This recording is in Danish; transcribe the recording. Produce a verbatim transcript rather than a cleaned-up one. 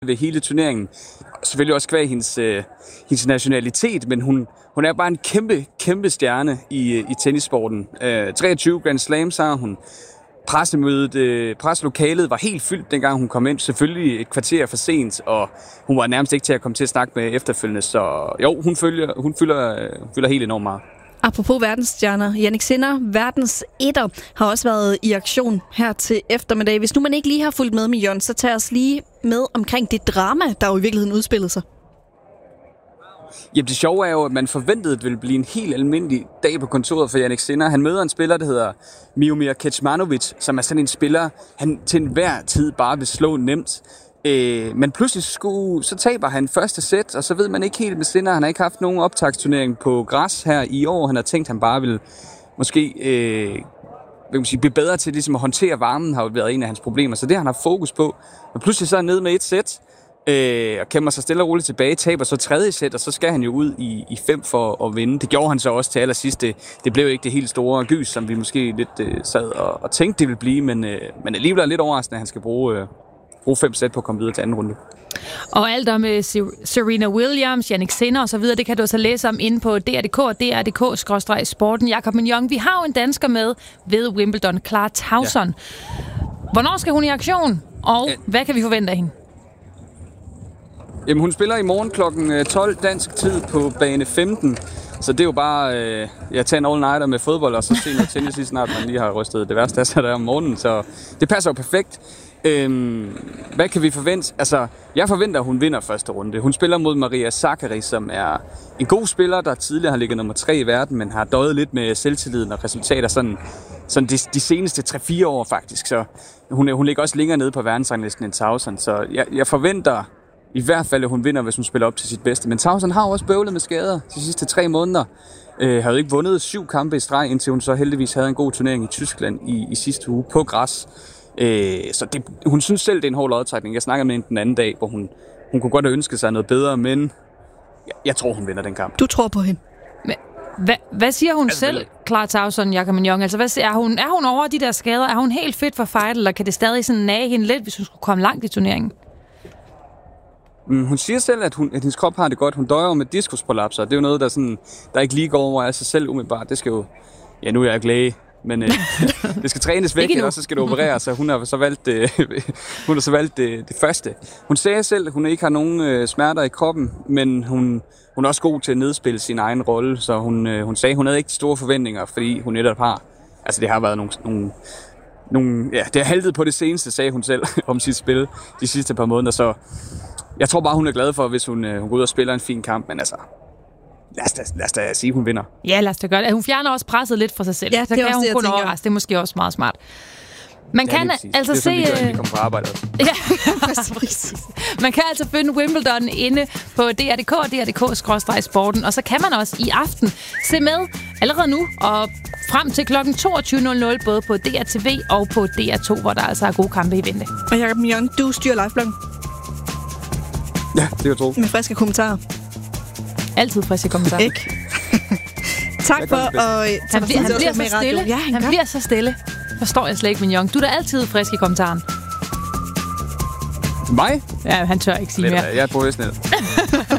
ved hele turneringen. Selvfølgelig også kvæg hendes, øh, hendes nationalitet, men hun, hun er bare en kæmpe, kæmpe stjerne i, i tennissporten. Øh, treogtyve Grand Slams har hun. Pressemødet, øh, presselokalet var helt fyldt, dengang hun kom ind. Selvfølgelig et kvarter for sent, og hun var nærmest ikke til at komme til at snakke med efterfølgende. Så jo, hun, følger, hun, fylder, hun fylder helt enormt meget. Apropos verdensstjerner, Jannik Sinner, verdens etter, har også været i aktion her til eftermiddag. Hvis nu man ikke lige har fulgt med med Jørgen, så tager os lige med omkring det drama, der jo i virkeligheden udspillede sig. Jamen det sjove er jo, at man forventede, at det ville blive en helt almindelig dag på kontoret for Jannik Sinner. Han møder en spiller, der hedder Miomir Kecmanovic, som er sådan en spiller, han til enhver tid bare vil slå nemt. Øh, men pludselig skulle, så taber han første sæt, og så ved man ikke helt med Sinner. Han har ikke haft nogen optagsturnering på græs her i år. Han har tænkt, at han bare ville måske øh, vil man sige, blive bedre til ligesom at håndtere varmen, har jo været en af hans problemer. Så det han har fokus på. Men pludselig så er han nede med et sæt, øh, og kæmper sig stille og roligt tilbage, taber så tredje sæt, og så skal han jo ud i, i fem for at vinde. Det gjorde han så også til allersidst. Det, det blev ikke det helt store gys, som vi måske lidt øh, sad og, og tænkte, det ville blive, men, øh, men alligevel er det lidt overraskende, at han skal bruge... Øh, bruge fem sæt på at komme videre til anden runde. Og alt om Serena Williams, Jannik Sinner og så videre, det kan du så læse om inde på D R punktum D K og D R punktum D K skråstreg sporten. Jakob Mignon, vi har jo en dansker med ved Wimbledon, Clara Tauson. Ja. Hvornår skal hun i aktion, og ja. hvad kan vi forvente af hende? Jamen, hun spiller i morgen klokken tolv dansk tid på bane femten. Så det er jo bare øh, jeg tager en all-nighter med fodbold, og så se noget tennis lige snart, man lige har rystet det værste af sig der om morgenen. Så det passer jo perfekt. Øhm, hvad kan vi forvente? Altså, jeg forventer, at hun vinder første runde. Hun spiller mod Maria Sakkari, som er en god spiller, der tidligere har ligget nummer tre i verden, men har døjet lidt med selvtilliden og resultater sådan, sådan de, de seneste tre fire år faktisk. Så hun, hun ligger også længere nede på verdensranglisten end Tauson. Så jeg, jeg forventer i hvert fald, at hun vinder, hvis hun spiller op til sit bedste. Men Tauson har også bøvlet med skader de sidste tre måneder. Øh, har jo ikke vundet syv kampe i streg, indtil hun så heldigvis havde en god turnering i Tyskland i, i sidste uge på græs. Øh, så det, hun synes selv, det er en hård lodtrækning. Jeg snakkede med hende den anden dag, hvor hun, hun kunne godt have ønsket sig noget bedre, men jeg, jeg tror, hun vinder den kamp. Du tror på hende? Men, hvad, hvad siger hun altså, selv, Clara Tauson, Jakob Mignon? Altså, hvad, er, hun, er hun over de der skader? Er hun helt fit for fight, eller kan det stadig sådan nage hende lidt, hvis hun skulle komme langt i turneringen? Mm, hun siger selv, at, hun, at hendes krop har det godt. Hun døjer med diskusprolapser. Det er jo noget, der, sådan, der ikke lige går over af sig selv umiddelbart. Det skal jo... Ja, nu er jeg glad. Men øh, det skal trænes væk, og så skal det opereres, så hun har så valgt, øh, hun har så valgt det, det første. Hun sagde selv, at hun ikke har nogen øh, smerter i kroppen, men hun, hun er også god til at nedspille sin egen rolle, så hun, øh, hun sagde, at hun havde ikke de store forventninger, fordi hun netop har, altså det har været nogle, nogle, nogle ja, det har haltet på det seneste, sagde hun selv, om sit spil de sidste par måneder, så jeg tror bare, hun er glad for, hvis hun, øh, hun går ud og spiller en fin kamp, men altså... Lad os, da, lad os da sige, at hun vinder. Ja, lad os da gøre det. Hun fjerner også presset lidt fra sig selv. Ja, så kan hun kun overraske. Det er måske også meget smart. Man ja, kan altså se... Det er sådan, vi kommer på arbejdet. Ja, præcis. Man kan altså finde Wimbledon inde på D R punktum D K og D R punktum D K skråstreg sporten. Og så kan man også i aften se med allerede nu og frem til klokken toogtyve nul nul både på D R T V og på D R to, hvor der altså er gode kampe i vente. Og Jakob Mignon, du styrer livebloggen. Ja, det er jo tro. Med friske kommentarer. Altid friske kommentarer. Ikke? Tak for at han bliver, han bliver så stille. Ja, han han bliver så stille. Forstår jeg slet ikke, Mignon. Du er da altid frisk i kommentaren. Mig? Ja, han tør ikke sige mere. Jeg er professionel.